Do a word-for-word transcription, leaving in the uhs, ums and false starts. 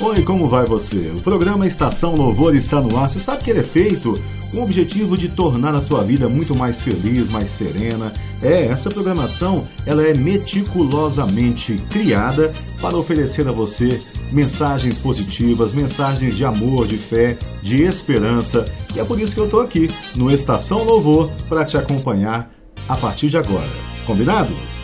Oi, como vai você? O programa Estação Louvor está no ar. Você sabe que ele é feito com o objetivo de tornar a sua vida muito mais feliz, mais serena. É, essa programação, ela é meticulosamente criada para oferecer a você mensagens positivas, mensagens de amor, de fé, de esperança. E é por isso que eu estou aqui no Estação Louvor para te acompanhar a partir de agora. Combinado?